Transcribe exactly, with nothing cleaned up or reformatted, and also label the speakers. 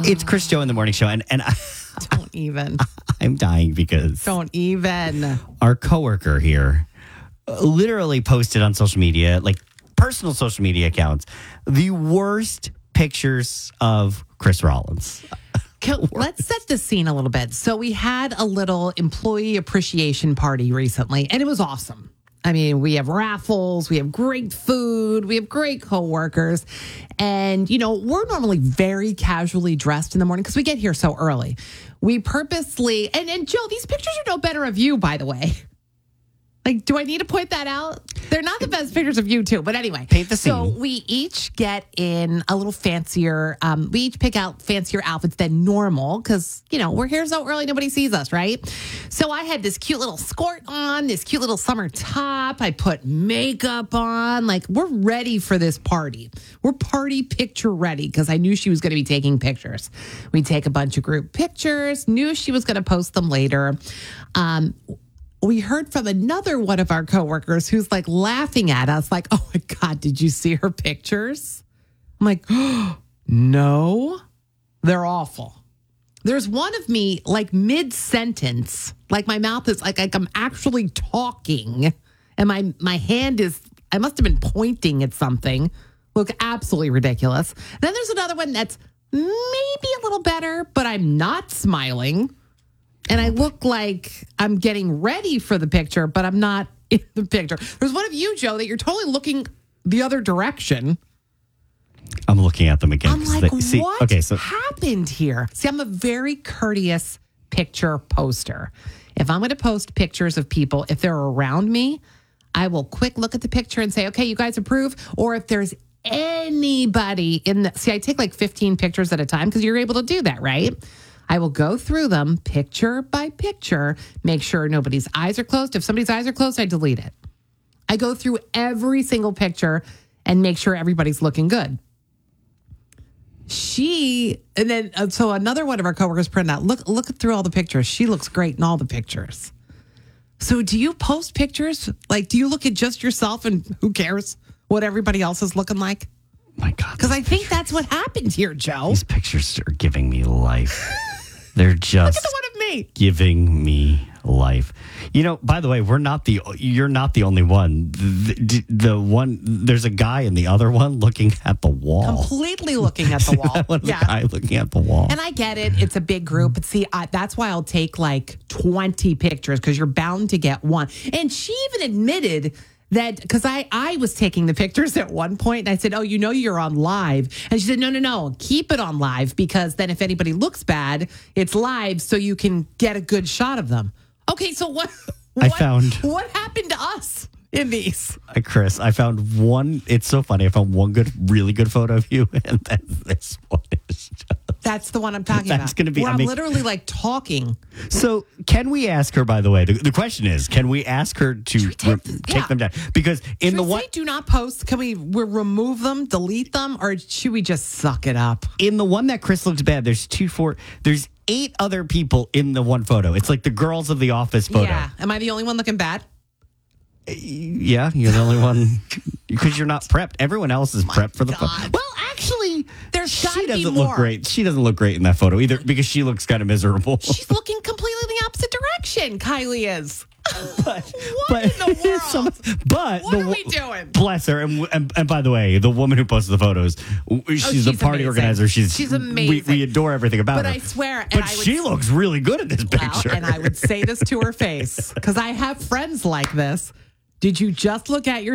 Speaker 1: It's Chris Joe in the morning show, and and I,
Speaker 2: Don't even.
Speaker 1: I'm dying because
Speaker 2: Don't even.
Speaker 1: our coworker here literally posted on social media, like personal social media accounts, the worst pictures of Chris Rollins.
Speaker 2: Can- Let's set the scene a little bit. So we had a little employee appreciation party recently, and it was awesome. I mean, we have raffles, we have great food, we have great coworkers. And, you know, we're normally very casually dressed in the morning because we get here so early. We purposely, and, and Joe, these pictures are no better of you, by the way. Like, do I need to point that out? They're not the best pictures of you, too. But anyway.
Speaker 1: Paint the scene.
Speaker 2: So we each get in a little fancier, um, we each pick out fancier outfits than normal because, you know, we're here so early, nobody sees us, right? So I had this cute little skirt on, this cute little summer top. I put makeup on. Like, we're ready for this party. We're party picture ready because I knew she was going to be taking pictures. We take a bunch of group pictures, knew she was going to post them later. Um, We heard from another one of our coworkers who's like laughing at us, like, oh my God, did you see her pictures? I'm like, oh, no, they're awful. There's one of me like mid sentence, like my mouth is like, like I'm actually talking and my, my hand is, I must have been pointing at something. Look absolutely ridiculous. Then there's another one that's maybe a little better, but I'm not smiling. And I look like I'm getting ready for the picture, but I'm not in the picture. There's one of you, Joe, that you're totally looking the other direction.
Speaker 1: I'm looking at them again.
Speaker 2: I'm like,
Speaker 1: They- see,
Speaker 2: what
Speaker 1: okay, so
Speaker 2: happened here? See, I'm a very courteous picture poster. If I'm going to post pictures of people, if they're around me, I will quick look at the picture and say, okay, you guys approve? Or if there's anybody in the... See, I take like fifteen pictures at a time because you're able to do that, right? I will go through them picture by picture, make sure nobody's eyes are closed. If somebody's eyes are closed, I delete it. I go through every single picture and make sure everybody's looking good. She, and then, uh, so another one of our coworkers printed out, look, look through all the pictures. She looks great in all the pictures. So do you post pictures? Like, do you look at just yourself and who cares what everybody else is looking like?
Speaker 1: my God.
Speaker 2: Because I think that's what happened here, Joe.
Speaker 1: These pictures are giving me life. They're just
Speaker 2: Look at the one of me.
Speaker 1: giving me life. You know, by the way, we're not the, you're not the only one. The, the one, there's a guy in the other one looking at the wall.
Speaker 2: Completely looking at the wall.
Speaker 1: That one,
Speaker 2: Yeah.
Speaker 1: the guy looking at the wall.
Speaker 2: And I get it. It's a big group. But see, I, that's why I'll take like twenty pictures because you're bound to get one. And she even admitted that because I, I was taking the pictures at one point and I said, oh, you know, you're on live. And she said, no, no, no, keep it on live because then if anybody looks bad, it's live so you can get a good shot of them. Okay, so what,
Speaker 1: I
Speaker 2: what,
Speaker 1: found-
Speaker 2: what happened to us in these?
Speaker 1: Hi, Chris, I found one. It's so funny. I found one good, really good photo of you, and then this one is just.
Speaker 2: That's the one I'm talking
Speaker 1: That's
Speaker 2: about.
Speaker 1: gonna be-
Speaker 2: Where
Speaker 1: I
Speaker 2: I'm
Speaker 1: mean-
Speaker 2: literally like talking.
Speaker 1: So, can we ask her? By the way, the, the question is, can we ask her to
Speaker 2: we take
Speaker 1: re-
Speaker 2: the-
Speaker 1: take
Speaker 2: yeah.
Speaker 1: them down? Because in
Speaker 2: Should
Speaker 1: the
Speaker 2: we
Speaker 1: one
Speaker 2: say do not post? Can we, we remove them, delete them, or should we just suck it up?
Speaker 1: in the one that Chris looks bad, there's two, four, there's eight other people in the one photo. It's like the girls of the office photo.
Speaker 2: Yeah. Am I the only one looking bad?
Speaker 1: Yeah, you're the only one because you're not prepped. Everyone else is prepped for the photo.
Speaker 2: God.
Speaker 1: Well, actually,
Speaker 2: There's
Speaker 1: she
Speaker 2: gotta be
Speaker 1: doesn't
Speaker 2: more.
Speaker 1: look great. She doesn't look great in that photo either because she looks kind of miserable.
Speaker 2: She's looking completely the opposite direction. Kylie is.
Speaker 1: but,
Speaker 2: What in the world?
Speaker 1: some- but
Speaker 2: What
Speaker 1: the,
Speaker 2: are we doing?
Speaker 1: Bless her. And, and and by the way, the woman who posted the photos, she's,
Speaker 2: she's
Speaker 1: the party
Speaker 2: amazing.
Speaker 1: organizer. She's
Speaker 2: She's
Speaker 1: We,
Speaker 2: amazing.
Speaker 1: we adore everything about
Speaker 2: But
Speaker 1: her.
Speaker 2: I swear, and
Speaker 1: but
Speaker 2: I would
Speaker 1: she looks really good in this
Speaker 2: Well,
Speaker 1: picture.
Speaker 2: and I would say this to her face because I have friends like this. Did you just look at your